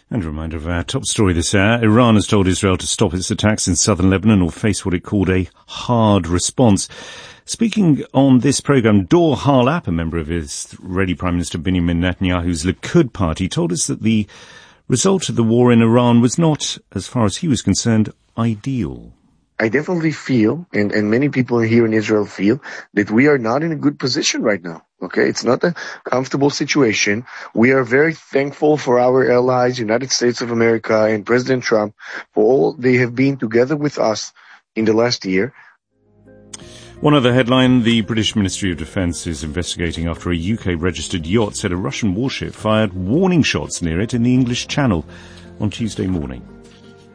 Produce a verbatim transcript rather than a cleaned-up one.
And a reminder of our top story this hour. Iran has told Israel to stop its attacks in southern Lebanon or face what it called a hard response. Speaking on this programme, Dor Harlap, a member of Israeli Prime Minister Benjamin Netanyahu's Likud party, told us that the result of the war in Iran was not, as far as he was concerned, ideal. I definitely feel, and, and many people here in Israel feel, that we are not in a good position right now. Okay, it's not a comfortable situation. We are very thankful for our allies, United States of America and President Trump, for all they have been together with us in the last year. One other headline, the British Ministry of Defence is investigating after a U K-registered yacht said a Russian warship fired warning shots near it in the English Channel on Tuesday morning.